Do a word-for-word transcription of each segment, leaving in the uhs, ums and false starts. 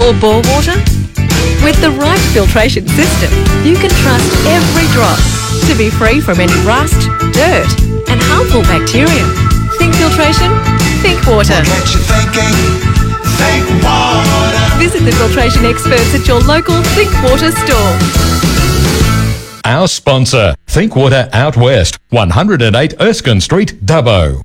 or bore water? With the right filtration system, you can trust every drop to be free from any rust, dirt and harmful bacteria. Think filtration? Think water. What gets you thinking? Think water. Visit the filtration experts at your local Think Water store. Our sponsor, Think Water Out West, one oh eight Erskine Street, Dubbo.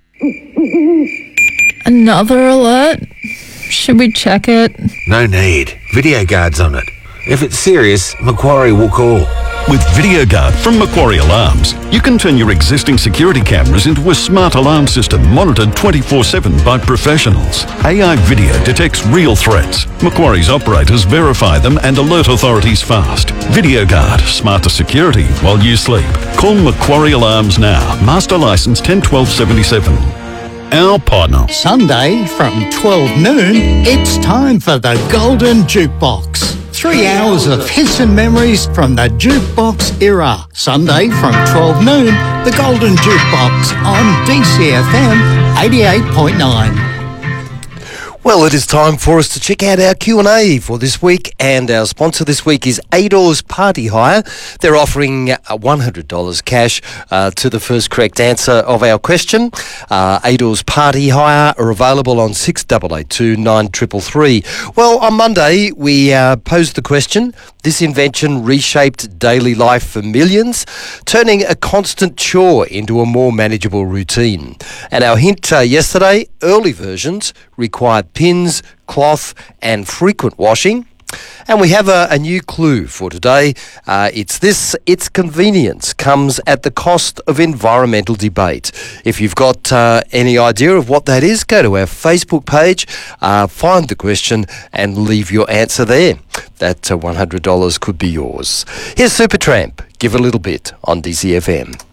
Another alert? Should we check it? No need. Video guard's on it. If it's serious, Macquarie will call. With VideoGuard from Macquarie Alarms, you can turn your existing security cameras into a smart alarm system monitored twenty-four seven by professionals. A I video detects real threats. Macquarie's operators verify them and alert authorities fast. VideoGuard, smarter security while you sleep. Call Macquarie Alarms now. Master license ten twelve seventy-seven. Our partner. Sunday from twelve noon, it's time for the Golden Jukebox. Three hours of hits and memories from the jukebox era. Sunday from twelve noon, the Golden Jukebox on D C F M eighty-eight point nine. Well, it is time for us to check out our Q and A for this week, and our sponsor this week is Ador's Party Hire. They're offering one hundred dollars cash uh, to the first correct answer of our question. Uh, Ador's Party Hire are available on six eight eight two nine three three three. Well, on Monday, we uh, posed the question, this invention reshaped daily life for millions, turning a constant chore into a more manageable routine. And our hint uh, yesterday, early versions required pins, cloth and frequent washing. And we have a, a new clue for today. Uh, it's this, its convenience comes at the cost of environmental debate. If you've got uh, any idea of what that is, go to our Facebook page, uh, find the question and leave your answer there. That uh, one hundred dollars could be yours. Here's Supertramp, Give a Little Bit on D C F M.